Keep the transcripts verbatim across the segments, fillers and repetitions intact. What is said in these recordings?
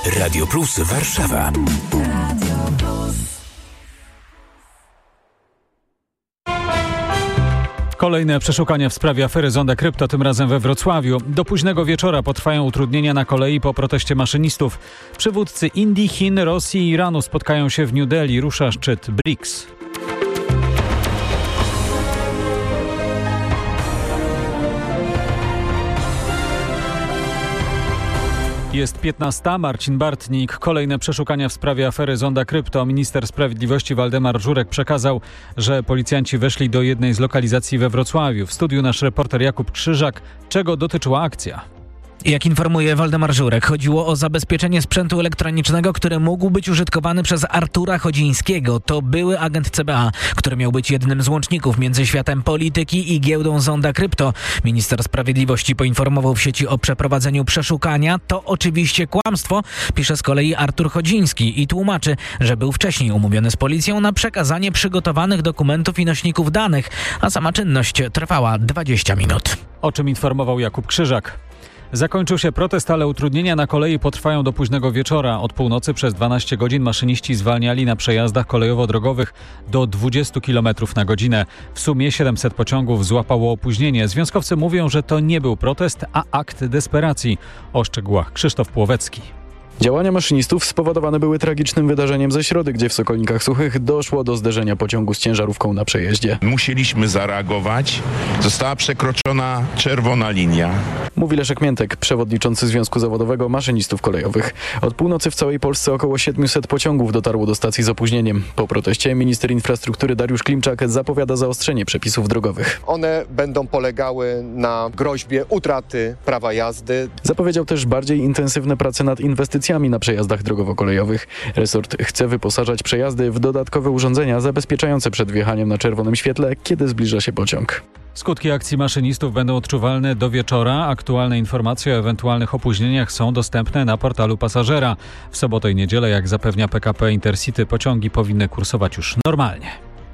Radio Plus Warszawa. Kolejne przeszukania w sprawie afery Zonda Krypto, tym razem we Wrocławiu. Do późnego wieczora potrwają utrudnienia na kolei po proteście maszynistów. Przywódcy Indii, Chin, Rosji i Iranu spotkają się w New Delhi. Rusza szczyt B R I C S. Jest piętnasta. Marcin Bartnik. Kolejne przeszukania w sprawie afery Zonda Krypto. Minister Sprawiedliwości Waldemar Żurek przekazał, że policjanci weszli do jednej z lokalizacji we Wrocławiu. W studiu nasz reporter Jakub Krzyżak. Czego dotyczyła akcja? Jak informuje Waldemar Żurek, chodziło o zabezpieczenie sprzętu elektronicznego, który mógł być użytkowany przez Artura Chodzińskiego. To były agent C B A, który miał być jednym z łączników między światem polityki i giełdą Zonda Krypto. Minister Sprawiedliwości poinformował w sieci o przeprowadzeniu przeszukania. To oczywiście kłamstwo, pisze z kolei Artur Chodziński i tłumaczy, że był wcześniej umówiony z policją na przekazanie przygotowanych dokumentów i nośników danych, a sama czynność trwała dwadzieścia minut. O czym informował Jakub Krzyżak. Zakończył się protest, ale utrudnienia na kolei potrwają do późnego wieczora. Od północy przez dwanaście godzin maszyniści zwalniali na przejazdach kolejowo-drogowych do dwadzieścia kilometrów na godzinę. W sumie siedemset pociągów złapało opóźnienie. Związkowcy mówią, że to nie był protest, a akt desperacji. O szczegółach Krzysztof Płowecki. Działania maszynistów spowodowane były tragicznym wydarzeniem ze środy, gdzie w Sokolnikach Suchych doszło do zderzenia pociągu z ciężarówką na przejeździe. Musieliśmy zareagować. Została przekroczona czerwona linia. Mówi Leszek Miętek, przewodniczący Związku Zawodowego Maszynistów Kolejowych. Od północy w całej Polsce około siedemset pociągów dotarło do stacji z opóźnieniem. Po proteście minister infrastruktury Dariusz Klimczak zapowiada zaostrzenie przepisów drogowych. One będą polegały na groźbie utraty prawa jazdy. Zapowiedział też bardziej intensywne prace nad inwestycjami na przejazdach drogowo-kolejowych. Resort chce wyposażać przejazdy w dodatkowe urządzenia zabezpieczające przed wjechaniem na czerwonym świetle, kiedy zbliża się pociąg. Skutki akcji maszynistów będą odczuwalne do wieczora. Aktualne informacje o ewentualnych opóźnieniach są dostępne na portalu Pasażera. W sobotę i niedzielę, jak zapewnia P K P Intercity, pociągi powinny kursować już normalnie.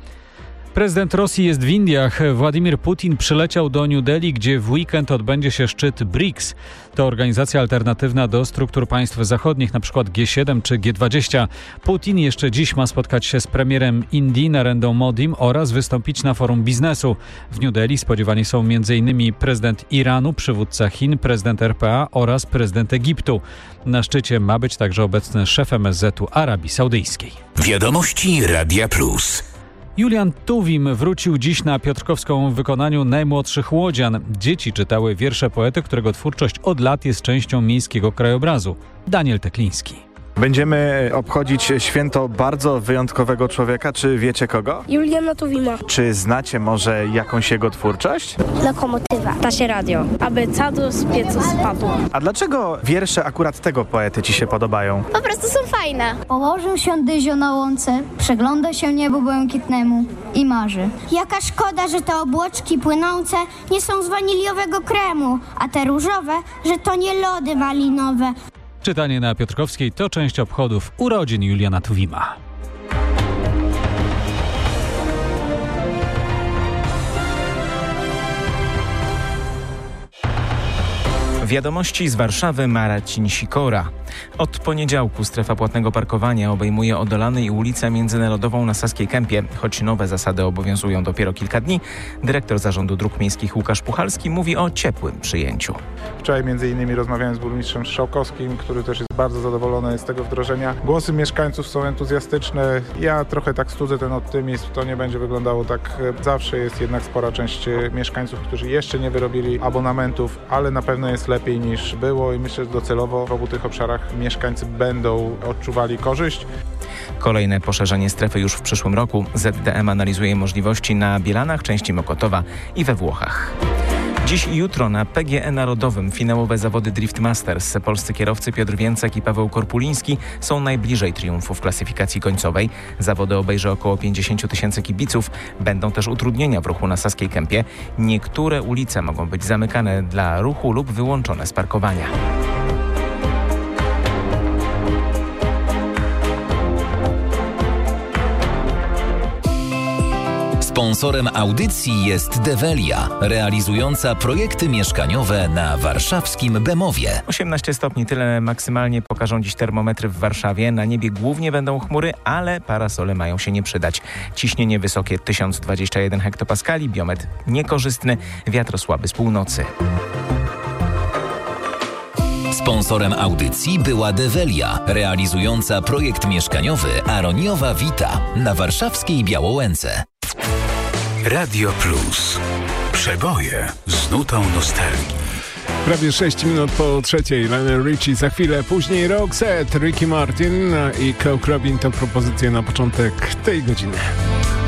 Prezydent Rosji jest w Indiach. Władimir Putin przyleciał do New Delhi, gdzie w weekend odbędzie się szczyt B R I C S. To organizacja alternatywna do struktur państw zachodnich, np. G siedem czy G dwadzieścia. Putin jeszcze dziś ma spotkać się z premierem Indii Narendą Modim oraz wystąpić na forum biznesu. W New Delhi spodziewani są m.in. prezydent Iranu, przywódca Chin, prezydent R P A oraz prezydent Egiptu. Na szczycie ma być także obecny szef M S Z u Arabii Saudyjskiej. Wiadomości Radia Plus. Julian Tuwim wrócił dziś na piotrkowską w wykonaniu najmłodszych łodzian. Dzieci czytały wiersze poety, którego twórczość od lat jest częścią miejskiego krajobrazu. Daniel Tekliński. Będziemy obchodzić święto bardzo wyjątkowego człowieka. Czy wiecie kogo? Juliana Tuwima. Czy znacie może jakąś jego twórczość? Lokomotywa. Tasie radio. Aby cadu z piecu spadł. A dlaczego wiersze akurat tego poety ci się podobają? Po prostu są fajne. Położył się dyzio na łące, przegląda się niebu błękitnemu i marzy. Jaka szkoda, że te obłoczki płynące nie są z waniliowego kremu, a te różowe, że to nie lody malinowe. Czytanie na Piotrkowskiej to część obchodów urodzin Juliana Tuwima. Wiadomości z Warszawy, Marcin Sikora. Od poniedziałku strefa płatnego parkowania obejmuje Odolany i ulicę Międzynarodową na Saskiej Kępie. Choć nowe zasady obowiązują dopiero kilka dni, dyrektor Zarządu Dróg Miejskich Łukasz Puchalski mówi o ciepłym przyjęciu. Wczoraj między innymi rozmawiałem z burmistrzem Strzałkowskim, który też jest bardzo zadowolony z tego wdrożenia. Głosy mieszkańców są entuzjastyczne. Ja trochę tak studzę ten optymizm. To nie będzie wyglądało tak zawsze. Jest jednak spora część mieszkańców, którzy jeszcze nie wyrobili abonamentów, ale na pewno jest lepiej niż było i myślę, że docelowo w obu tych obszarach mieszkańcy będą odczuwali korzyść. Kolejne poszerzenie strefy już w przyszłym roku. Z D M analizuje możliwości na Bielanach, części Mokotowa i we Włochach. Dziś i jutro na P G E Narodowym finałowe zawody Drift Masters. Polscy kierowcy Piotr Więcek i Paweł Korpuliński są najbliżej triumfu w klasyfikacji końcowej. Zawody obejrzy około pięćdziesiąt tysięcy kibiców. Będą też utrudnienia w ruchu na Saskiej Kępie. Niektóre ulice mogą być zamykane dla ruchu lub wyłączone z parkowania. Sponsorem audycji jest Develia, realizująca projekty mieszkaniowe na warszawskim Bemowie. osiemnaście stopni, tyle maksymalnie pokażą dziś termometry w Warszawie. Na niebie głównie będą chmury, ale parasole mają się nie przydać. Ciśnienie wysokie tysiąc dwadzieścia jeden hektopaskali, biometr niekorzystny, wiatr słaby z północy. Sponsorem audycji była Develia, realizująca projekt mieszkaniowy Aroniowa Vita na warszawskiej Białołęce. Radio Plus. Przeboje z nutą nostalgii. Prawie sześć minut po trzeciej. Lionel Richie za chwilę, później Roxette, Ricky Martin i Coke Robin to propozycje na początek tej godziny.